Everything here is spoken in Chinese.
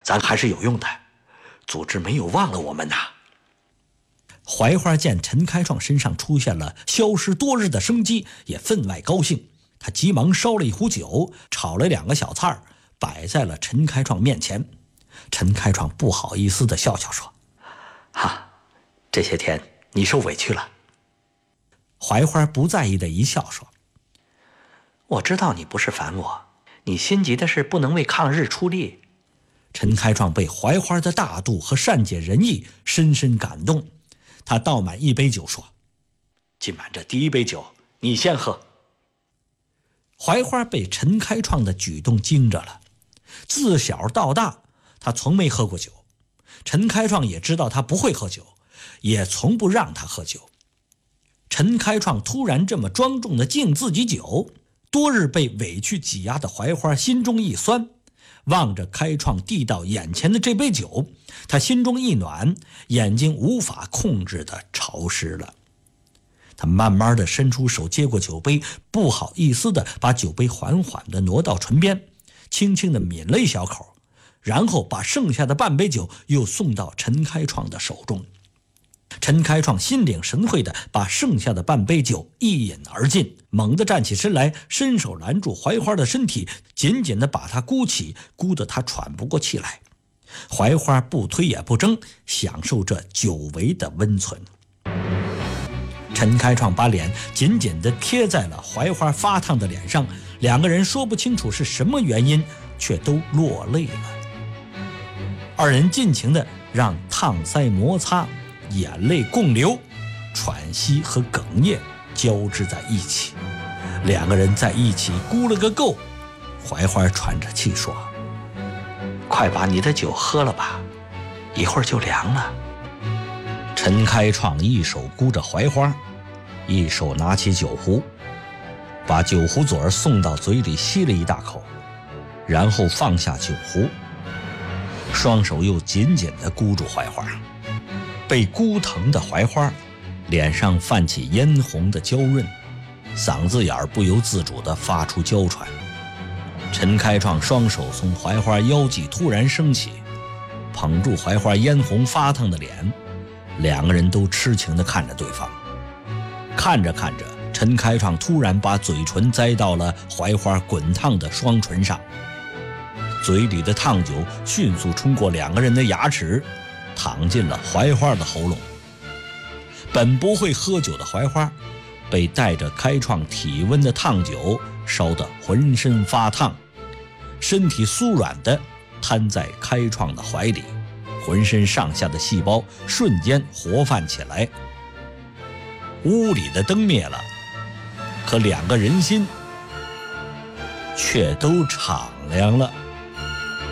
咱还是有用的，组织没有忘了我们呐。 槐花见陈开创身上出现了消失多日的生机，也分外高兴。他急忙烧了一壶酒，炒了2个小菜，摆在了陈开创面前。陈开创不好意思地笑笑说：“ 这些天你受委屈了。” 槐花不在意的一笑说：“ 我知道你不是烦我，你心急的是不能为抗日出力。” 陈开创被槐花的大度和善解人意深深感动，他倒满一杯酒说：“ 今晚这第一杯酒你先喝。” 槐花被陈开创的举动惊着了，自小到大他从没喝过酒，陈开创也知道他不会喝酒，也从不让他喝酒。陈开创突然这么庄重地敬自己酒，多日被委屈挤压的槐花心中一酸，望着开创递到眼前的这杯酒，他心中一暖，眼睛无法控制地潮湿了。他慢慢地伸出手接过酒杯，不好意思地把酒杯缓缓地挪到唇边，轻轻地抿了一小口，然后把剩下的半杯酒又送到陈开创的手中。陈开创心领神会地把剩下的半杯酒一饮而尽，猛地站起身来，伸手拦住槐花的身体，紧紧地把她箍起，箍得她喘不过气来。槐花不推也不争，享受这久违的温存。陈开创把脸紧紧地贴在了槐花发烫的脸上，两个人说不清楚是什么原因，却都落泪了。二人尽情地让烫腮摩擦、眼泪共流、喘息和哽咽交织在一起，两个人在一起咕了个够。槐花喘着气说：“ 快把你的酒喝了吧，一会儿就凉了。” 陈开创一手箍着槐花，一手拿起酒壶，把酒壶嘴儿送到嘴里吸了一大口，然后放下酒壶，双手又紧紧地箍住槐花。被箍疼的槐花脸上泛起嫣红的娇润，嗓子眼儿不由自主地发出娇喘。陈开创双手从槐花腰际突然升起，捧住槐花嫣红发烫的脸，两个人都痴情地看着对方。看着看着，陈开创突然把嘴唇栽到了槐花滚烫的双唇上，嘴里的烫酒迅速冲过两个人的牙齿，淌进了槐花的喉咙。本不会喝酒的槐花被带着开创体温的烫酒烧得浑身发烫，身体酥软地瘫在开创的怀里，浑身上下的细胞瞬间活泛起来。屋里的灯灭了，可两个人心却都敞亮了。